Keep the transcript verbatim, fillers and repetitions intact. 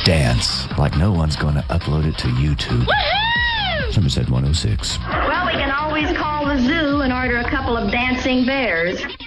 dance like no one's going to upload it to YouTube. Somerset one oh six. Well, we can always call the zoo and order a couple of dancing bears.